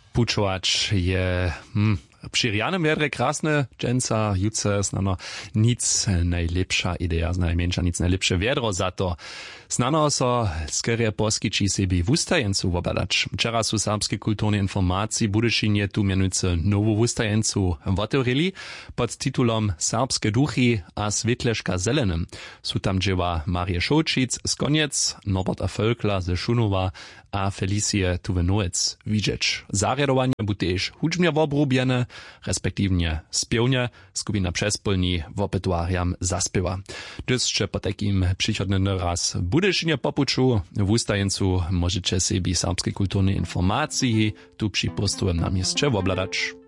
pučovač je przy rjanym wiedre krasne, dżęca, jutce, znano nic najlepsza idea, najmniejsza nic najlepsze wiedro, za to znano so skerie poskiči sebi wustajencu wobadać. Wczera su serbskie kulturne informacji Budyšinie tu mianujce nowu wustajencu otworili pod titulom Serbskie duchy a Světleška zelenym. Su tam dzieła Marie Šolčic z Koniec, Norberta Völkla ze Šunova a Felicie Tuwenoec widzieć. Zarjadowanie bu też hudźbnie wobrubiene, respektywnie spiewnie, skupina przespolni wopetuariam zaspiewa. Dyscze po takim przychodnym raz Budyšinie popuczu w ustajencu możecie sobie serbskie kulturne informacji tu przy postowym na mieście wobladać.